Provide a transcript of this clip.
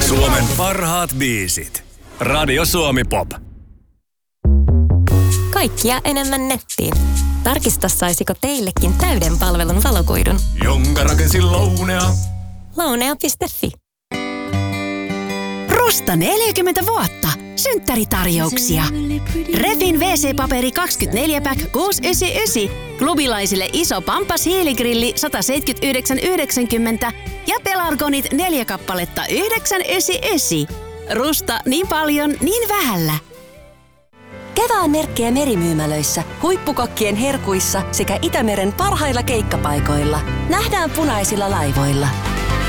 Suomen parhaat biisit. Radio Suomi Pop. Kaikkia enemmän nettiin. Tarkista, saisiko teillekin täyden palvelun valokuidun. Jonka rakensin Lounea. Lounea.fi. Rusta 40 vuotta. Synttäritarjouksia. Refin WC-paperi 24-pack 699. Klubilaisille iso Pampas hiiligrilli 179,90 ja Pelargonit 4 kappaletta 999. Rusta niin paljon, niin vähällä. Kevään merkkejä merimyymälöissä, huippukokkien herkuissa sekä Itämeren parhailla keikkapaikoilla. Nähdään punaisilla laivoilla.